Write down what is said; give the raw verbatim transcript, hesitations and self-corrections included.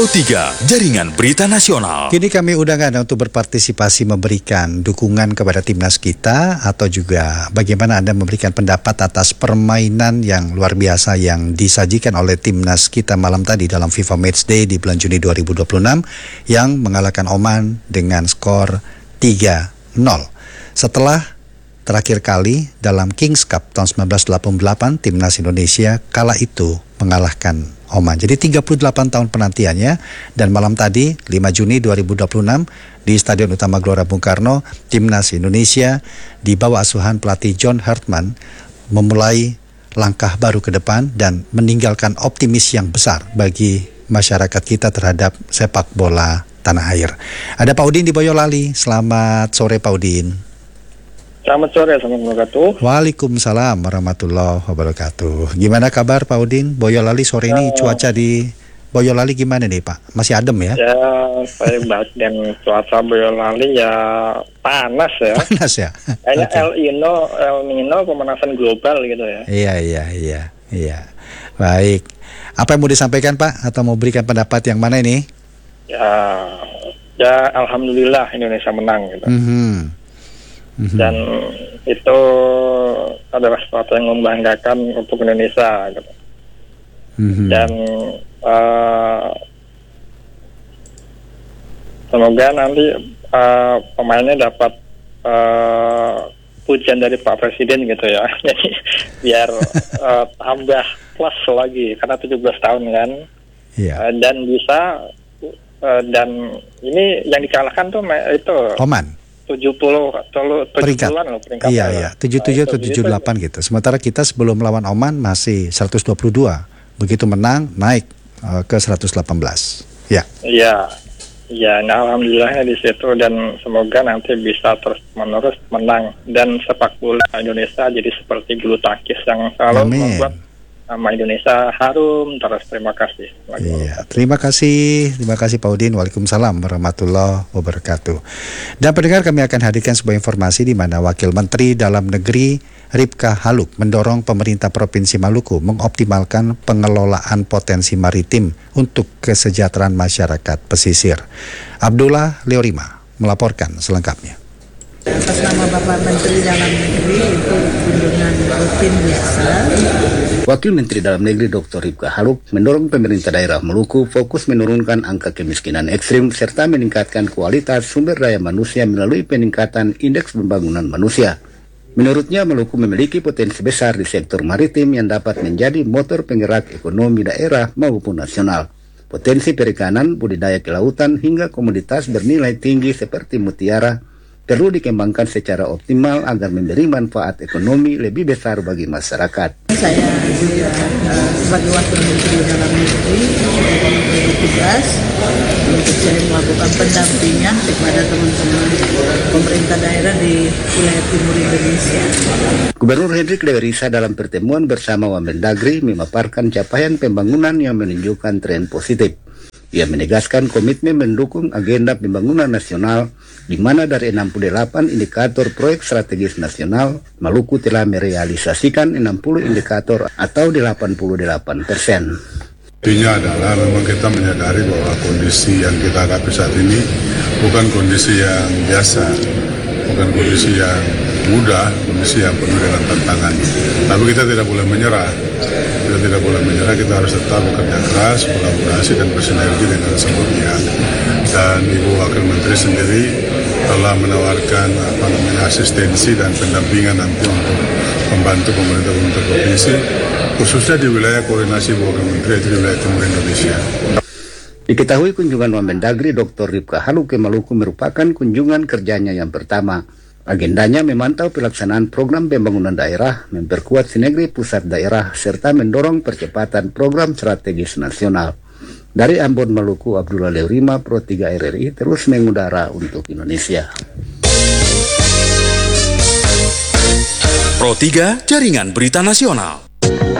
Pro tiga, Jaringan Berita Nasional. Kini kami undang Anda untuk berpartisipasi memberikan dukungan kepada timnas kita, atau juga bagaimana Anda memberikan pendapat atas permainan yang luar biasa yang disajikan oleh timnas kita malam tadi dalam FIFA Matchday di bulan Juni dua ribu dua puluh enam yang mengalahkan Oman dengan skor tiga nol. Setelah terakhir kali dalam Kings Cup tahun seribu sembilan ratus delapan puluh delapan, timnas Indonesia kala itu mengalahkan Oman. Jadi tiga puluh delapan tahun penantiannya, dan malam tadi lima Juni dua ribu dua puluh enam di Stadion Utama Gelora Bung Karno, timnas Indonesia di bawah asuhan pelatih John Hartman memulai langkah baru ke depan dan meninggalkan optimis yang besar bagi masyarakat kita terhadap sepak bola tanah air. Ada Pak Udin di Boyolali. Selamat sore Pak Udin. Selamat sore, assalamualaikum warahmatullahi wabarakatuh. Waalaikumsalam warahmatullahi wabarakatuh. Gimana kabar Pak Udin? Boyolali sore ini, uh, cuaca di Boyolali gimana nih Pak? Masih adem ya? Ya, saya baik, dan cuaca Boyolali ya panas ya. Panas ya? Kayaknya Okay. El Nino, El Nino pemanasan global gitu ya. Iya, iya, iya, iya. Baik. Apa yang mau disampaikan Pak? Atau mau berikan pendapat yang mana ini? Ya, ya Alhamdulillah Indonesia menang gitu. Mm-hmm. Mm-hmm. Dan itu adalah sesuatu yang membanggakan untuk Indonesia gitu. Mm-hmm. Dan uh, semoga nanti uh, pemainnya dapat uh, pujian dari Pak Presiden gitu ya. Jadi biar uh, tambah plus lagi karena tujuh belas tahun kan. Yeah. Uh, dan bisa uh, dan ini yang dikalahkan tuh itu Oman. tujuh puluh peringkat. Loh, peringkat iya, iya. tujuh puluh tujuh atau tujuh puluh delapan gitu. Sementara kita sebelum melawan Oman masih seratus dua puluh dua. Begitu menang naik uh, ke seratus delapan belas. Ya. Iya. Ya, nah alhamdulillahnya di situ, dan semoga nanti bisa terus menerus menang, dan sepak bola Indonesia jadi seperti bulu tangkis yang selalu Amin. membuat nama Indonesia harum terus. Terima kasih. Iya, terima kasih, terima kasih Pak Udin. Waalaikumsalam warahmatullahi wabarakatuh. Dan pendengar, kami akan hadirkan sebuah informasi di mana Wakil Menteri Dalam Negeri Ripka Haluk mendorong pemerintah Provinsi Maluku mengoptimalkan pengelolaan potensi maritim untuk kesejahteraan masyarakat pesisir. Abdullah Leorima melaporkan selengkapnya. Atas nama Bapak Menteri Dalam Negeri itu kunjungan rutin biasa. Wakil Menteri Dalam Negeri Doktor Ripka Haluk mendorong pemerintah daerah Maluku fokus menurunkan angka kemiskinan ekstrim serta meningkatkan kualitas sumber daya manusia melalui peningkatan indeks pembangunan manusia. Menurutnya, Maluku memiliki potensi besar di sektor maritim yang dapat menjadi motor penggerak ekonomi daerah maupun nasional. Potensi perikanan, budidaya kelautan hingga komoditas bernilai tinggi seperti mutiara perlu dikembangkan secara optimal agar memberi manfaat ekonomi lebih besar bagi masyarakat. Saya juga uh, sebagai Wakil Menteri Dalam Negeri bertugas untuk saya melakukan pendampingan kepada teman-teman pemerintah daerah di wilayah timur Indonesia. Gubernur Hendrik Lewerisa dalam pertemuan bersama Wamendagri memaparkan capaian pembangunan yang menunjukkan tren positif. Ia menegaskan komitmen mendukung agenda pembangunan nasional, di mana dari enam puluh delapan indikator proyek strategis nasional, Maluku telah merealisasikan enam puluh indikator atau delapan puluh delapan persen. Intinya adalah memang kita menyadari bahwa kondisi yang kita hadapi saat ini bukan kondisi yang biasa, bukan kondisi yang mudah, kondisi yang penuh dengan tantangan. Tapi kita tidak boleh menyerah. Kita tidak boleh menyerah, kita harus tetap bekerja keras, kolaborasi dan bersinergi dengan semua pihak. Dan Ibu Wakil Menteri sendiri telah menawarkan apa namanya asistensi dan pendampingan nanti untuk membantu pemerintah-pemerintah provinsi, khususnya di wilayah koordinasi Ibu Wakil Menteri itu di wilayah timur Indonesia. Diketahui kunjungan Wamendagri Doktor Ripka Haluk ke Maluku merupakan kunjungan kerjanya yang pertama. Agendanya memantau pelaksanaan program pembangunan daerah, memperkuat sinergi pusat daerah, serta mendorong percepatan program strategis nasional. Dari Ambon, Maluku, Abdullah Leorima, Pro tiga R R I, terus mengudara untuk Indonesia. Pro tiga, Jaringan Berita Nasional.